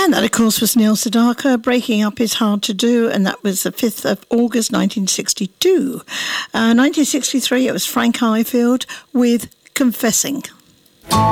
And that, of course, was Neil Sedaka. Breaking Up Is Hard to Do, and that was the 5th of August 1962. 1963, it was Frank Highfield with Confessing.